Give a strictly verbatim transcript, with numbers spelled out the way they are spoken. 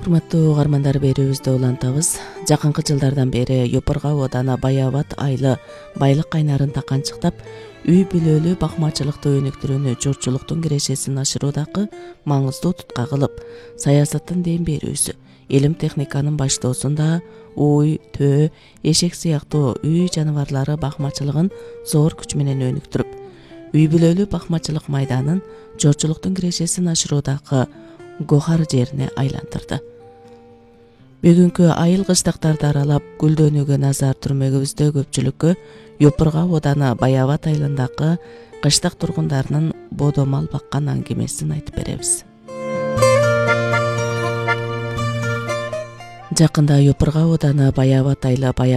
Урматтуу угармандар, берүүбүздө улантабыз. Жакынкы жылдардан бери Йопурга ооданы Баябат айылы байлык кайнарын таканчыктап, үй бүлөлүү бакмачылыкты өнүктүрүүнү журтчулуктун кирешесин ашыруудагы маңыздуу тутка кылып, саясаттын дем берүүсү, илим техниканын баштоосунда уй, төө, эшек сыяктуу үй жаныбарлары бакмачылыгын зор күч менен өнүктүрүп, үй бүлөлүү бакмачылык майданын журтчулуктун кирешесин ашыруудагы гохар жерине айлантырды. Бүгүнкү айыл кыштактарды аралап гүлдөнүүгө назар түрмөгүбүздө көпчүлүккө Йопурга ооданы Баябат айылындагы кыштак тургундарынын бодомал баккан аңгемесин айтып беребиз. Жакында Йопурга ооданы Баябат айылы